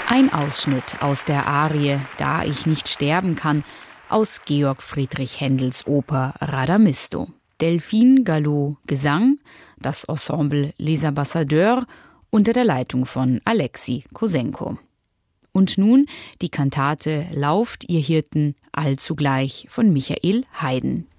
Ein Ausschnitt aus der Arie »Da ich nicht sterben kann« aus Georg Friedrich Händels Oper Radamisto. Delphine Gallot Gesang, das Ensemble Les Ambassadeurs unter der Leitung von Alexei Kosenko. Und nun die Kantate »Lauft, ihr Hirten, allzugleich« von Michael Haydn.